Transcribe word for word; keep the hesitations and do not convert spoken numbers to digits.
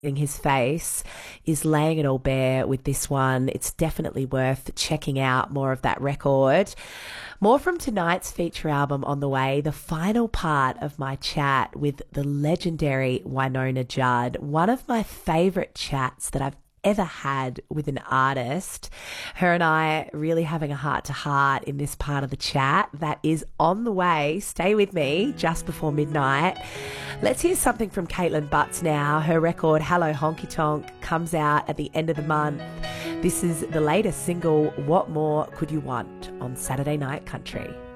in his face is laying it all bare with this one. It's definitely worth checking out more of that record. More from tonight's feature album on the way, the final part of my chat with the legendary Wynonna Judd, one of my favourite chats that I've ever had with an artist. Her and I really having a heart to heart in this part of the chat that is on the way. Stay with me just before midnight. Let's hear something from Caitlin Butts now. Her record Hello Honky Tonk comes out at the end of the month. This is the latest single, What More Could You Want, on Saturday Night Country.